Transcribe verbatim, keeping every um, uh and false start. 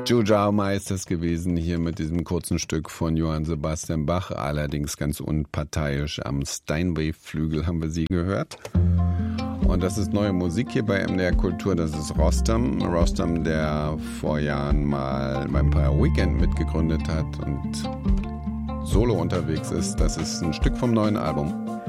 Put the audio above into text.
Joe Jaume ist das gewesen, hier mit diesem kurzen Stück von Johann Sebastian Bach, allerdings ganz unparteiisch. Am Steinway-Flügel haben wir sie gehört. Und das ist neue Musik hier bei M D R Kultur, das ist Rostam. Rostam, der vor Jahren mal beim Empire Weekend mitgegründet hat und solo unterwegs ist. Das ist ein Stück vom neuen Album.